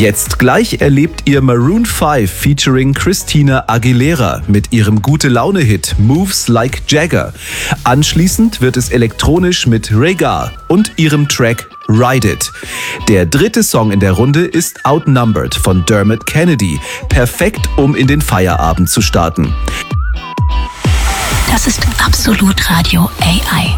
Jetzt gleich erlebt ihr Maroon 5 featuring Christina Aguilera mit ihrem Gute-Laune-Hit Moves Like Jagger. Anschließend wird es elektronisch mit Rhaegar und ihrem Track Ride It. Der dritte Song in der Runde ist Outnumbered von Dermot Kennedy. Perfekt, um in den Feierabend zu starten. Das ist Absolut Radio AI.